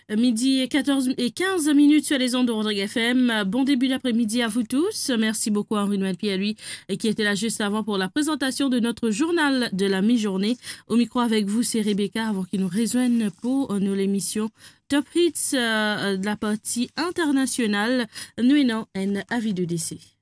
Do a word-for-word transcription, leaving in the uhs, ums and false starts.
Midi et quatorze et quinze minutes sur les ondes de Rodrigue F M. Bon début d'après-midi à vous tous. Merci beaucoup à Henri-Noël Pierre-Louis qui était là juste avant pour la présentation de notre journal de la mi-journée. Au micro avec vous, c'est Rebecca avant qu'il nous rejoigne pour nos émissions Top Hits euh, de la partie internationale. Nous et non, un avis de décès.